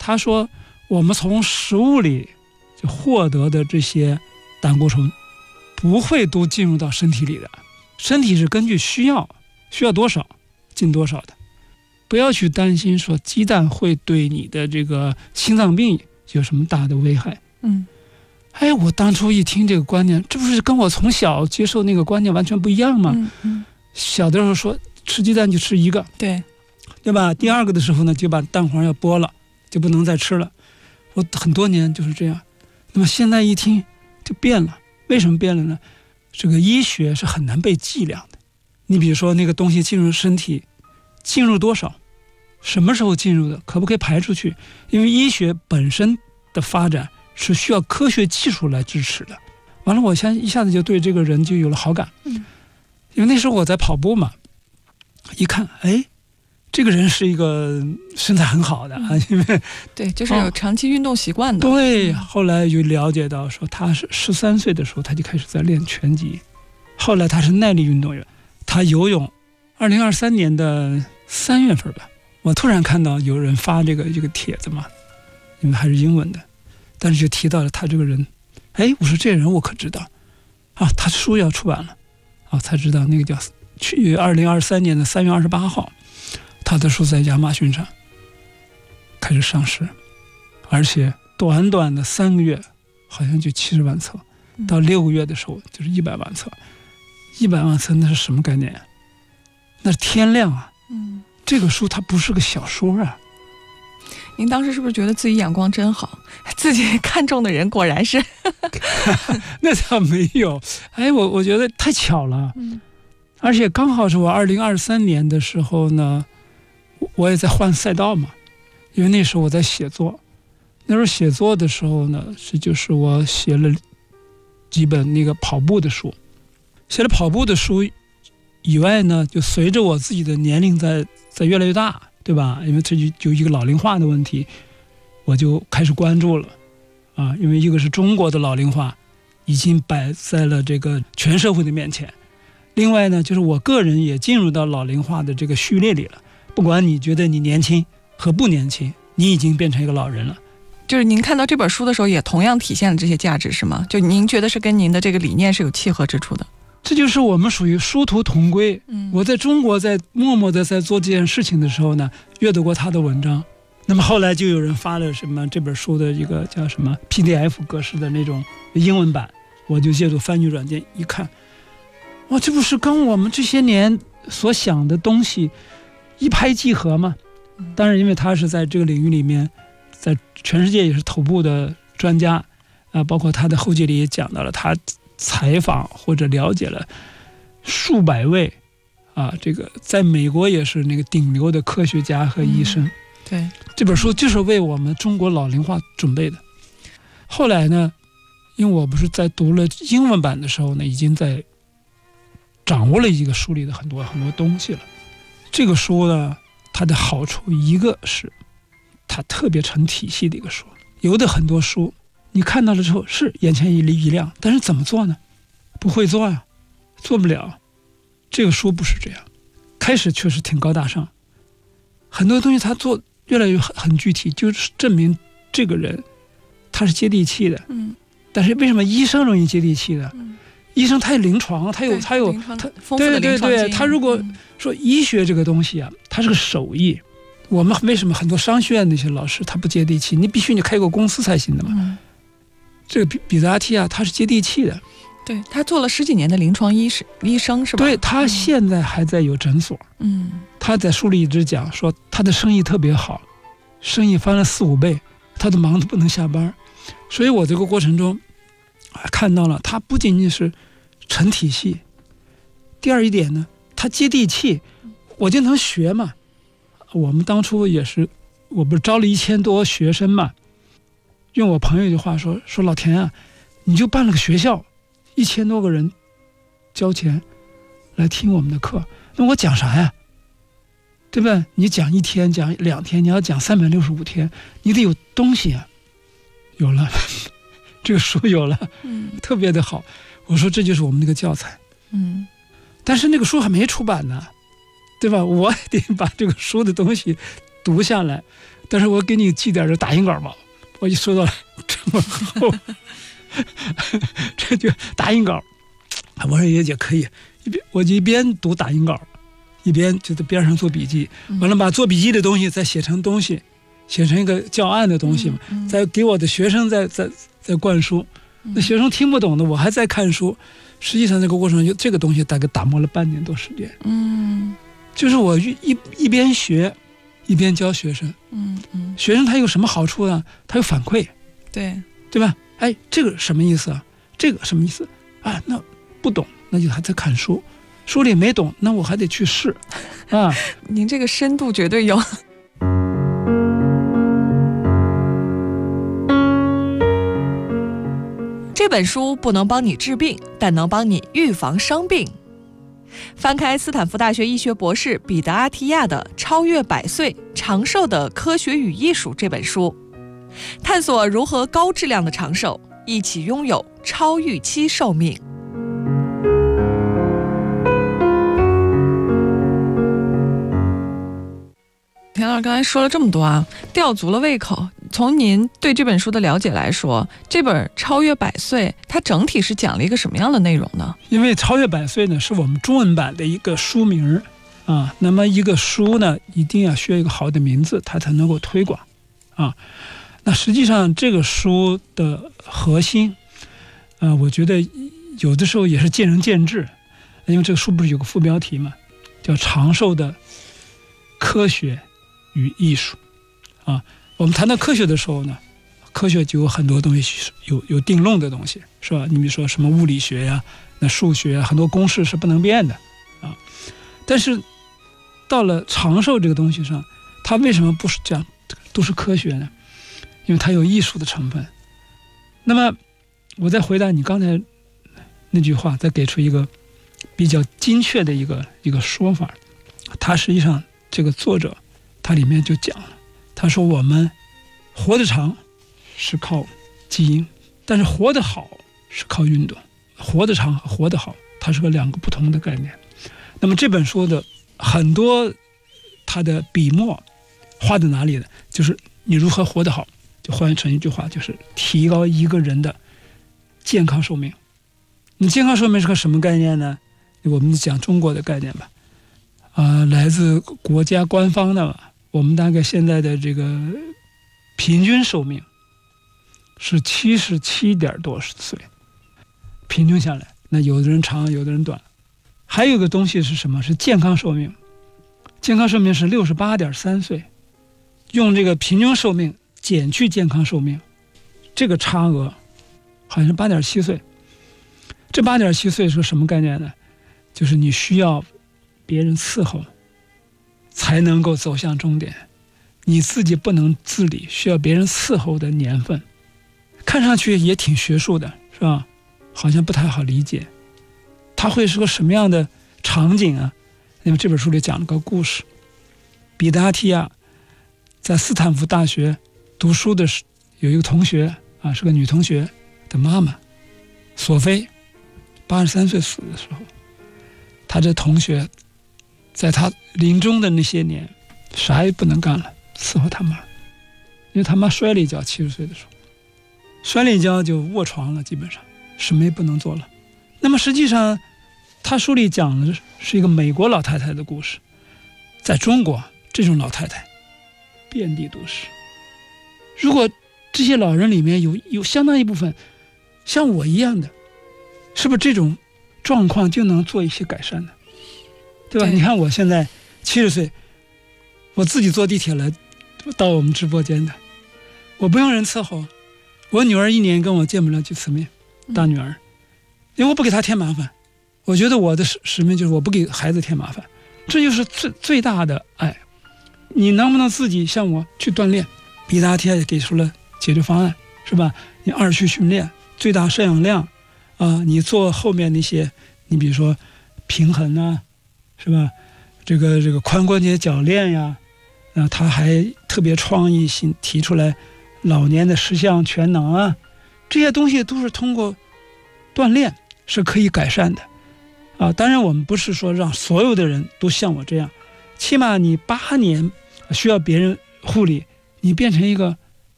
他说我们从食物里就获得的这些胆固醇不会都进入到身体里的，身体是根据需要多少进多少的，不要去担心说鸡蛋会对你的这个心脏病有什么大的危害。我当初一听这个观念，这不是跟我从小接受那个观念完全不一样吗？小的时候说吃鸡蛋就吃一个，对吧？第二个的时候呢，就把蛋黄要剥了，就不能再吃了。我很多年就是这样。那么现在一听就变了，为什么变了呢？这个医学是很难被计量的。你比如说那个东西进入身体，进入多少，什么时候进入的，可不可以排出去？因为医学本身的发展是需要科学技术来支持的。完了，我现在一下子就对这个人就有了好感。因为那时候我在跑步嘛，一看，这个人是一个身材很好的啊，因为对，就是有长期运动习惯的。 对，后来就了解到说他是13岁的时候他就开始在练拳击，后来他是耐力运动员，他游泳。2023年的3月份吧，我突然看到有人发这个帖子嘛，因为还是英文的，但是就提到了他这个人。我说这人我可知道啊，他书要出版了啊，才知道那个叫2023年的3月28号，他的书在亚马逊上开始上市，而且短短的3个月好像就70万册，到6个月的时候就是100万册。100万册那是什么概念啊？那是天量啊！这个书它不是个小说啊。 您当时是不是觉得自己眼光真好，自己看中的人果然是那倒没有，我觉得太巧了。而且刚好是我2023年的时候呢，我也在换赛道嘛，因为那时候我在写作。那时候写作的时候呢，就是我写了几本那个跑步的书。写了跑步的书以外呢，就随着我自己的年龄在越来越大，对吧？因为这就一个老龄化的问题，我就开始关注了啊。因为一个是中国的老龄化已经摆在了这个全社会的面前，另外呢，就是我个人也进入到老龄化的这个序列里了。不管你觉得你年轻和不年轻，你已经变成一个老人了。 就是您看到这本书的时候，也同样体现了这些价值，是吗？就您觉得是跟您的这个理念是有契合之处的。 这就是我们属于殊途同归。我在中国在默默的在做这件事情的时候呢，阅读过他的文章，那么后来就有人发了什么这本书的一个叫什么 PDF 格式的那种英文版，我就借助翻译软件一看，哇，这不是跟我们这些年所想的东西一拍即合吗？当然因为他是在这个领域里面在全世界也是头部的专家包括他的后记里也讲到了，他采访或者了解了数百位这个在美国也是那个顶流的科学家和医生。 对， 这本书就是为我们中国老龄化准备的。后来呢，因为我不是在读了英文版的时候呢，已经在掌握了一个书里的很多东西了。这个书呢，它的好处一个是它特别成体系的一个书。有的很多书你看到了之后是眼前一亮，但是怎么做呢？不会做呀，做不了。这个书不是这样，开始确实挺高大上，很多东西他做越来越很具体，就是证明这个人他是接地气的。但是为什么医生容易接地气的？医生他有临床，他有丰富的临床经验。 对，他如果说医学这个东西啊，它是个手艺。我们为什么很多商学院那些老师他不接地气？你必须你开过公司才行的嘛。这个比扎提他是接地气的。 对，他做了10几年的临床医生是吧？ 对，他现在还在有诊所。他在书里一直讲说他的生意特别好，生意翻了4、5倍，他都忙得不能下班。所以我这个过程中看到了他不仅仅是成体系，第二一点呢，他接地气，我就能学嘛。我们当初也是，我不是招了1000多学生嘛，用我朋友一句话说老田啊，你就办了个学校，1000多个人交钱来听我们的课，那我讲啥呀？对吧？你讲1天，讲2天，你要讲365天，你得有东西啊。有了，这个书有了，特别的好。我说这就是我们那个教材。但是那个书还没出版呢，对吧？我得把这个书的东西读下来。 但是我给你寄点这打印稿吧。我一收到了这么厚，这就打印稿。我说也可以，我就一边读打印稿，一边就在边上做笔记，完了把做笔记的东西再写成东西，写成一个教案的东西嘛，再给我的学生再灌输。那学生听不懂的，我还在看书。实际上这个过程就这个东西大概打磨了半年多时间。就是我一边学一边教学生。学生他有什么好处呢？他有反馈，对吧？哎，这个什么意思啊？这个什么意思啊？那不懂，那就还在看书，书里没懂，那我还得去试啊。 您这个深度绝对有。这本书不能帮你治病，但能帮你预防伤病。翻开斯坦福大学医学博士彼得·阿提亚的《超越100岁长寿的科学与艺术》这本书，探索如何高质量的长寿，一起拥有超预期寿命。田老师刚才说了这么多啊，吊足了胃口。从您对这本书的了解来说，这本《超越100岁》它整体是讲了一个什么样的内容呢？ 因为《超越100岁》呢是我们中文版的一个书名啊，那么一个书呢一定要需要一个好的名字，它才能够推广啊。那实际上这个书的核心，我觉得有的时候也是见仁见智，因为这个书不是有个副标题嘛，叫长寿的科学与艺术啊。我们谈到科学的时候呢，科学就有很多东西有定论的东西，是吧？你比如说什么物理学呀，那数学啊，很多公式是不能变的啊。但是到了长寿这个东西上，它为什么不是这样都是科学呢？因为它有艺术的成分。那么我再回答你刚才那句话，再给出一个比较精确的一个说法。它实际上这个作者他里面就讲了，他说我们活得长是靠基因，但是活得好是靠运动。活得长和活得好它是两个不同的概念。那么这本书的很多它的笔墨画在哪里呢？就是你如何活得好，就换成一句话，就是提高一个人的健康寿命。你健康寿命是个什么概念呢？我们讲中国的概念吧，来自国家官方的吧。我们大概现在的这个平均寿命是77点多岁，平均下来，那有的人长，有的人短。还有个东西是什么？是健康寿命。健康寿命是68.3岁，用这个平均寿命减去健康寿命，这个差额好像是8.7岁。这8.7岁是个什么概念呢？就是你需要别人伺候才能够走向终点，你自己不能自理，需要别人伺候的年份。看上去也挺学术的，是吧？好像不太好理解。它会是个什么样的场景啊？因为这本书里讲了个故事，彼得·阿提亚在斯坦福大学读书的时，有一个同学啊，是个女同学的妈妈索菲，83岁死的时候，他这同学在他临终的那些年啥也不能干了，伺候他妈。因为他妈摔了一跤，70岁的时候摔了一跤就卧床了，基本上什么也不能做了。那么实际上他书里讲的是一个美国老太太的故事。在中国这种老太太遍地都是。如果这些老人里面有相当一部分像我一样的，是不是这种状况就能做一些改善呢？对吧？你看我现在70岁，我自己坐地铁来到我们直播间的，我不用人伺候。我女儿1年跟我见不了几次面，大女儿，因为我不给她添麻烦。我觉得我的使命就是我不给孩子添麻烦，这就是最大的爱。你能不能自己像我去锻炼？彼得·阿提亚也给出了解决方案，是吧？你2区训练，最大摄氧量你做后面那些，你比如说平衡啊，是吧？这个髋关节铰链呀，他还特别创意性提出来老年的10项全能啊，这些东西都是通过锻炼是可以改善的当然我们不是说让所有的人都像我这样，起码你8年需要别人护理， 你变成一个